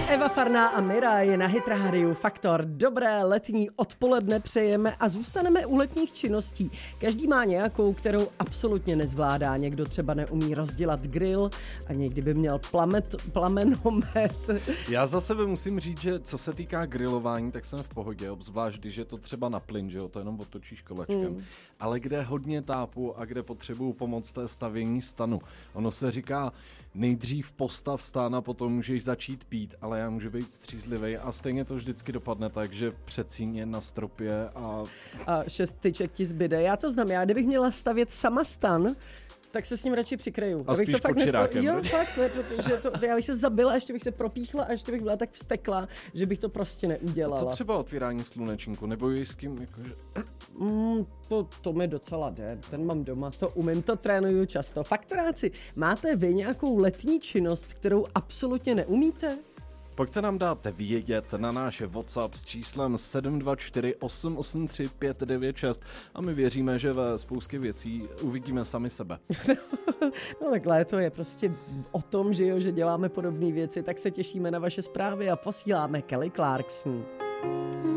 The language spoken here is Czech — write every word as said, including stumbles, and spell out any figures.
Eva Farná a Mira je na Hit Rádiu Faktor. Dobré letní odpoledne přejeme a zůstaneme u letních činností. Každý má nějakou, kterou absolutně nezvládá. Někdo třeba neumí rozdělat grill a někdy by měl plamet, plamenomet. Já za sebe musím říct, že co se týká grilování, tak jsem v pohodě, obzvlášť když je to třeba na plyn, že jo, to jenom otočíš kolečkem. Hmm. Ale kde hodně tápu a kde potřebuju pomoc té stavění stanu. Ono se říká, nejdřív postav stan a potom můžeš začít pít, ale já můžu být střízlivý a stejně to vždycky dopadne tak, že přecíně na stropě a... A šest tyček ti zbyde. Já to znám, já kdybych měla stavět sama stan, tak se s ním radši přikryju. A spíš to fakt počirákem. Jo, fakt, ne, protože to, já bych se zabila, ještě bych se propíchla a ještě bych byla tak vztekla, že bych to prostě neudělala. A co třeba otvírání slunečníku? Nebo s kým? Jakože... Mm, to, to mi docela jde, ten mám doma, to umím, to trénuju často. Faktoráci, máte vy nějakou letní činnost, kterou absolutně neumíte? Pojďte nám dáte vědět na náš WhatsApp s číslem sedm dva čtyři osm osm tři pět devět šest a my věříme, že ve spoustě věcí uvidíme sami sebe. No takhle, to je prostě o tom, že jo, že děláme podobné věci, tak se těšíme na vaše zprávy a posíláme Kelly Clarkson.